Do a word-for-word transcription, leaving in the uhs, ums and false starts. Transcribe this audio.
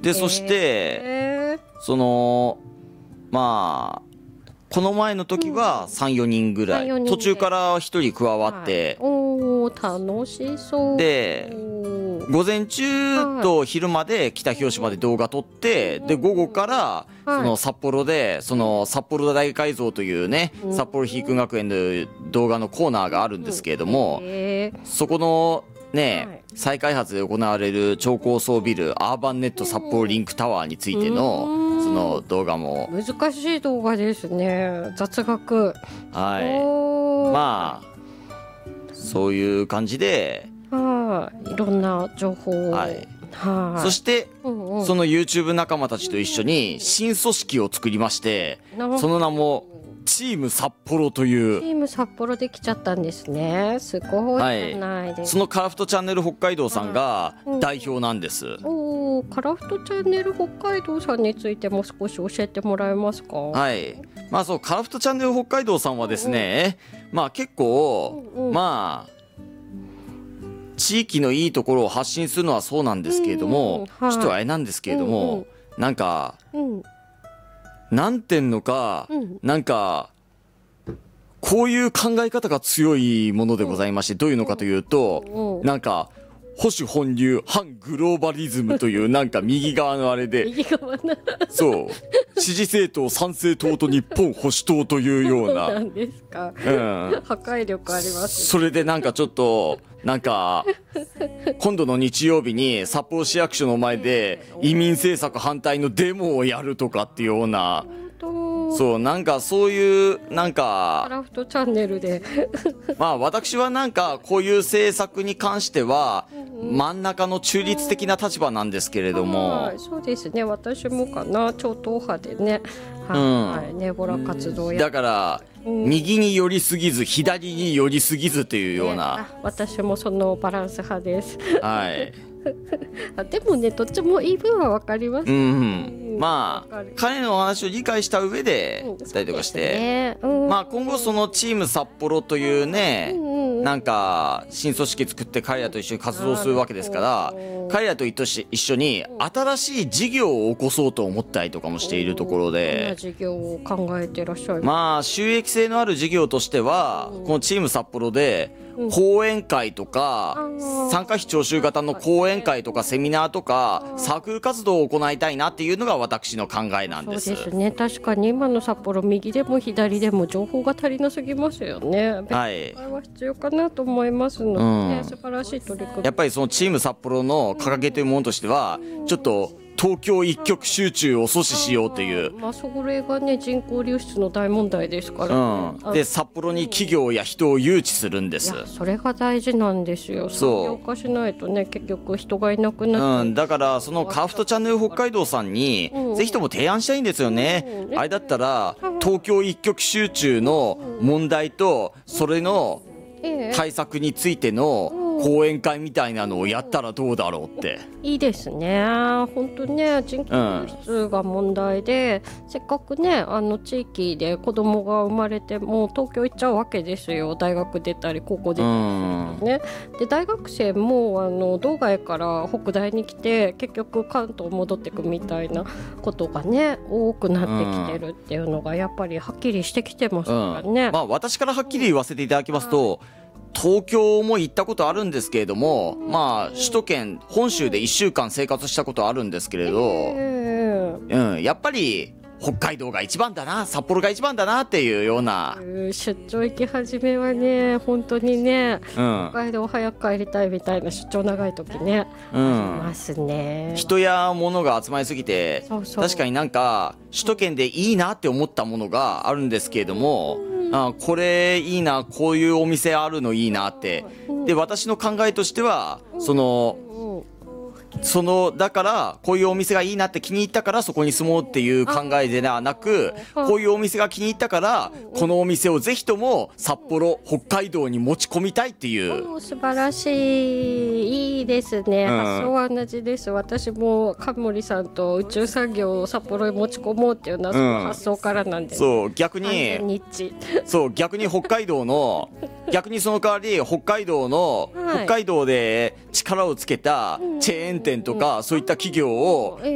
でそしてへそのまあこの前の時はさん、よにんぐらさんよにんでい途中からひとり加わーって、 おー楽しそうでおー午前中と昼まで北広島で動画撮って、で午後からその札幌でその札幌大改造というね、 うん札幌肥育学園の動画のコーナーがあるんですけれども、 へーそこのね、 はい再開発で行われる超高層ビルアーバンネット札幌リンクタワーについてのうんその動画も、 難しい動画ですね。雑学。 はおーい、まあそういう感じで、 はい、いろんな情報を。 はいはい。 そしてうんうん、 その YouTube 仲間たちと一緒に新組織を作りまして、 なその名もチーム札幌といチう、 ーム札幌できちゃったんですね。すごいじゃないですか。 そのカラフトチャンネル北海道さんがうん代表なんです。 おーカラフトチャンネル北海道さんについても少し教えてもらえますか。 はい、まあそうカラフトチャンネル北海道さんはですね、まあ結構、 うんうんまあ地域のいいところを発信するのはそうなんですけれども、 うんうんはいちょっとあれなんですけれども、 うんうんなんかうんなんてんのか、 うんなんかこういう考え方が強いものでございまして、どういうのかというと、 うんなんか保守本流反グローバリズムというなんか右側のあれで右側なそう支持政党参政党と日本保守党というようそうな、 なんですか。 うん、 破壊力ありますそれでなんかちょっとなんか今度の日曜日に札幌市役所の前で移民政策反対のデモをやるとかっていうような、 とそうなんかそういうなんカかラフトチャンネルでまあ私はなんかこういう政策に関しては真ん中の中立的な立場なんですけれどもは、いそうですね。私もかな超党派でね、はい、 うんはい、ネボラ活動やだからうん右に寄りすぎず左に寄りすぎずというようねな、 あ私もそのバランス派です。 はいあでもねどっちも言い分はわかります。 うん、 うんまあわかる彼のお話を理解した上でうんしたりとかして、 そうですねうんまあ今後そのチーム札幌というね、 うんうんなんか新組織作って彼らと一緒に活動するわけですから、彼らと一緒一緒に新しい事業を起こそうと思ったりとかもしているところどんなで、 事業を考えていらっしゃる。 まあ収益性のある事業としてはこのチーム札幌で講演会とかうん参加費徴収型の講演会とかセミナーとかサークル活動を行いたいなっていうのが私の考えなんそうです。 ですね。確かに今の札幌右でも左でも情報が足りなすぎますよね。 はいこれは必要かなと思いますので、ねうん素晴らしい取り組み。 やっぱりそのチーム札幌の掲げているものとしてはちょっと東京一極集中を阻止しようという、 まあそれがね人口流出の大問題ですから、ねうん、で札幌に企業や人を誘致するんです。 いやそれが大事なんですよ。 そう産業化しないとね結局人がいなくなっちゃう、 うん、だからそのカフトチャンネル北海道さんにうんぜひとも提案したいんですよね。 うんあれだったら東京一極集中の問題とそれのええ対策についての講演会みたいなのをやったらどうだろうって。 いいですね。本当ね人口流出が問題で、せっかくねあの地域で子供が生まれてもう東京行っちゃうわけですよ。大学出たり高校出うたりんするとね。で大学生もあの道外から北大に来て結局関東戻ってくみたいなことがね多くなってきてるっていうのがやっぱりはっきりしてきてますからね。 うん、まあ私からはっきり言わせていただきますと、東京も行ったことあるんですけれども、まあ首都圏本州でいっしゅうかん生活したことあるんですけれど、 えうん、やっぱり北海道が一番だな、札幌が一番だなっていうような、 え出張行き始めはね本当にねうん北海道早く帰りたいみたいな出張長い時ね、 ういん、 ますね。 人や物が集まりすぎてそうそう確かになんか首都圏でいいなって思ったものがあるんですけれども、あこれいいな、こういうお店あるのいいなって、で私の考えとしてはそのうんそのだからこういうお店がいいなって気に入ったからそこに住もうっていう考えではなく、こういうお店が気に入ったからこのお店をぜひとも札幌北海道に持ち込みたいっていう。 お素晴らしいいいですね、 うん発想は同じです。私もカモリさんと宇宙産業を札幌に持ち込もうっていうのはその発想からなんで、 そう逆完全にに一致そう逆に北海道の逆にその代わり北海道のはい北海道で力をつけたチェーン店とかそういった企業をえ